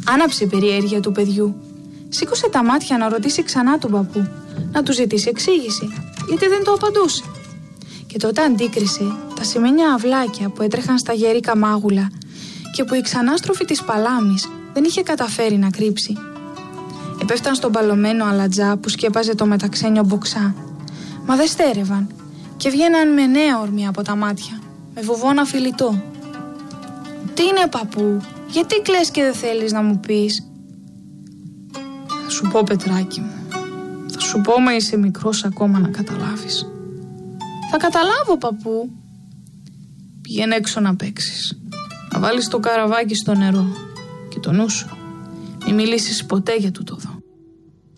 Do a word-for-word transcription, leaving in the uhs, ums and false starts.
Άναψε η περιέργεια του παιδιού. Σήκωσε τα μάτια να ρωτήσει ξανά τον παππού, να του ζητήσει εξήγηση, γιατί δεν το απαντούσε. Και τότε αντίκρισε τα σημαίνια αυλάκια που έτρεχαν στα γερίκα μάγουλα και που η ξανάστροφη της παλάμης δεν είχε καταφέρει να κρύψει. Επέφταν στον παλωμένο αλατζά που σκέπαζε το μεταξένιο μποξά, μα δεν στέρευαν και βγαίναν με νέα ορμή από τα μάτια, με βουβόνα φιλιτό. «Τι είναι, παππού, γιατί κλαις και δεν θέλεις να μου πεις?» «Θα σου πω, Πετράκι μου, θα σου πω, μα είσαι μικρός ακόμα να καταλάβεις». «Θα καταλάβω, παππού». «Πήγαινε έξω να παίξεις, να βάλεις το καραβάκι στο νερό και το νου σου, μη μιλήσεις ποτέ για τούτο εδώ.